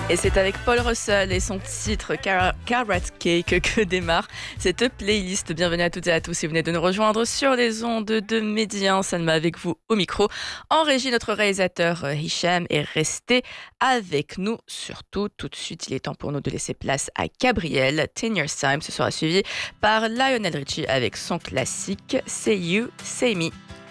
Et c'est avec Paul Russell et son titre Carrot Cake que démarre cette playlist. Bienvenue à toutes et à tous si vous venez de nous rejoindre sur les ondes de Médien. Salma avec vous au micro. En régie, notre réalisateur Hicham est resté avec nous. Surtout, tout de suite, il est temps pour nous de laisser place à Gabriel. 10 Years Time, ce sera suivi par Lionel Richie avec son classique Say You, Say Me.